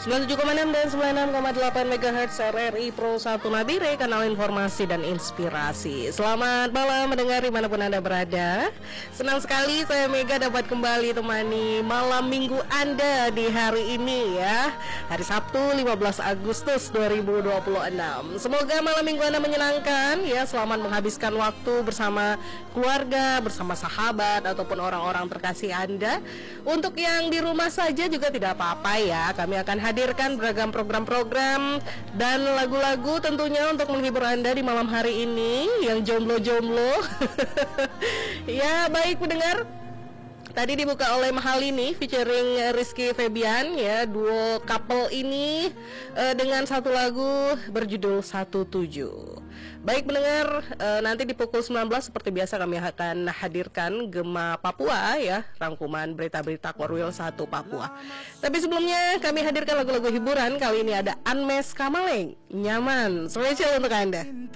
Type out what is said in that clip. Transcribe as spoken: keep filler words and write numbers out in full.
sembilan puluh tujuh koma enam dan sembilan puluh enam koma delapan megahertz R R I Pro satu Nabire, kanal informasi dan inspirasi. Selamat malam mendengar dimanapun Anda berada. Senang sekali saya Mega dapat kembali temani malam minggu Anda di hari ini ya, hari Sabtu lima belas Agustus dua ribu dua puluh enam. Semoga malam minggu Anda menyenangkan ya, selamat menghabiskan waktu bersama keluarga, bersama sahabat ataupun orang-orang terkasih Anda. Untuk yang di rumah saja juga tidak apa-apa ya, kami akan hadirkan beragam program-program dan lagu-lagu tentunya untuk menghibur Anda di malam hari ini yang jomblo-jomblo. Ya, baik pendengar. Tadi dibuka oleh Mahalini featuring Rizky Febian ya, duo couple ini uh, dengan satu lagu berjudul satu tujuh. Baik pendengar, uh, nanti di pukul sembilan belas seperti biasa kami akan hadirkan Gema Papua ya, rangkuman berita-berita Korwil satu Papua. Tapi sebelumnya kami hadirkan lagu-lagu hiburan. Kali ini ada Unmesh Kamaleng, Nyaman, spesial untuk Anda.